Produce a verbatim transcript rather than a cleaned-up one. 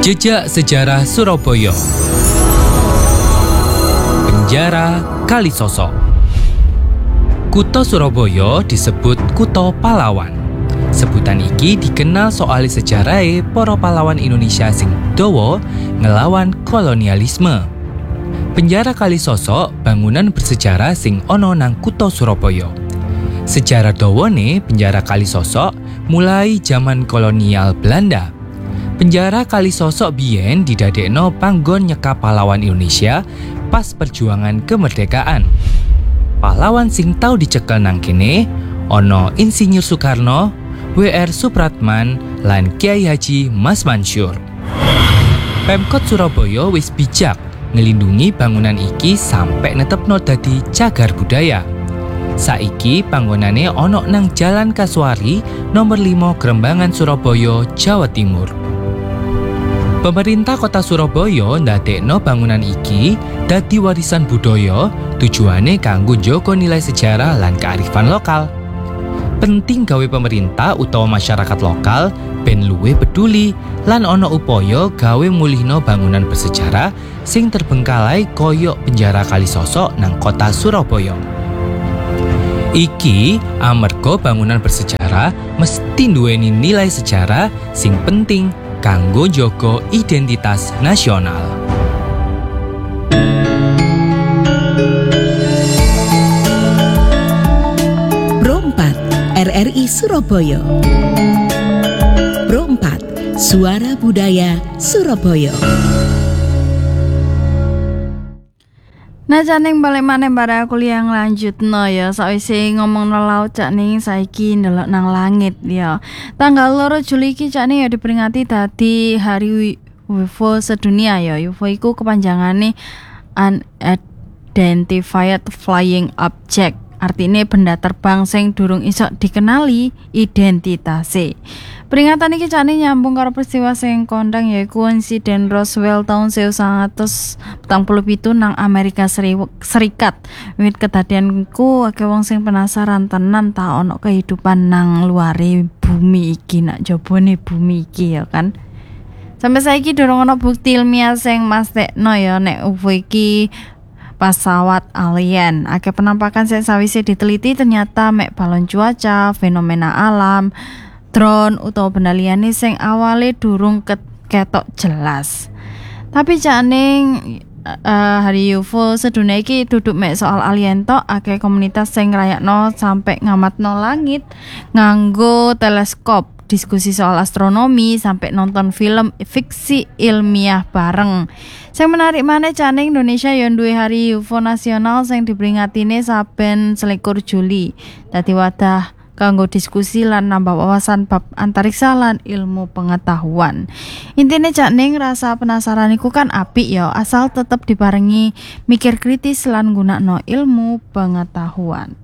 Jejak sejarah Surabaya. Penjara Kalisosok. Kutha Surabaya disebut Kutha Pahlawan. Sebutan iki dikenal soal sejarahe para pahlawan Indonesia sing dawa ngelawan kolonialisme. Penjara Kalisosok bangunan bersejarah sing ana nang Kutha Surabaya. Sejarah dawane penjara Kalisosok mulai zaman kolonial Belanda. Penjara Kalisosok biyen didadekno panggon nyekap pahlawan Indonesia pas perjuangan kemerdekaan. Pahlawan sing tau dicekel nang kene ana Insinyur Soekarno, W R Supratman, lan Kiai Haji Mas Mansur. Pemkot Surabaya wis bijak ngelindungi bangunan iki sampai netepno dadi cagar budaya. Saiki panggonane ana nang Jalan Kasuari nomor lima Grembangan Surabaya, Jawa Timur. Pemerintah Kota Surabaya ndadekno bangunan iki dadi warisan budaya, tujuane kanggo njaga nilai sejarah lan kearifan lokal. Penting gawe pemerintah utawa masyarakat lokal ben luwih peduli lan ana upaya gawe mulihno bangunan bersejarah sing terbengkalai koyok penjara Kalisosok nang Kota Surabaya. Iki amarga bangunan bersejarah mesti duweni nilai sejarah sing penting kanggo njaga identitas nasional. Pro empat R R I Surabaya. Pro empat Suara Budaya Surabaya. Nah, janing balik maneh bare kuliah nglanjutno ya, sawise ngomongno laut cak ning saiki ndelok nang langit ya. Tanggal loro Juli iki cak ning ya diperingati dadi Hari U F O Sedunia ya. U F O iku kepanjangane Unidentified Flying Object. Artine benda terbang sing durung iso dikenali identitase. Peringatan iki jane nyambung karo peristiwa sing kondang yaiku insiden Roswell taun seribu sembilan ratus empat puluh tujuh nang Amerika Serikat. Wiwit kedadian iku akeh wong sing penasaran tenan ta ono kehidupan nang luare bumi iki, nak jabone bumi iki ya kan. Sampai saiki durung ono bukti ilmiah sing mastekno ya nek U F O iki pesawat alien. Akeh penampakan sing sawise diteliti ternyata mek balon cuaca, fenomena alam, drone utawa benda liyane sing awale durung ketok jelas. Tapi janing uh, Hari U F O Sedunia iki duduk mek soal alien tok, akeh komunitas sing ngrayakno sampai ngamatno langit nganggo teleskop, diskusi soal astronomi, sampai nonton film fiksi ilmiah bareng. Sing menarik maneh jane Indonesia yo duwe Hari U F O Nasional sing diperingatine saben selikur Juli. Dadi wadah kanggo diskusi lan nambah wawasan bab antariksa lan ilmu pengetahuan. Intine jane rasa penasaran iku kan apik ya, asal tetep dibarengi mikir kritis lan gunakno ilmu pengetahuan.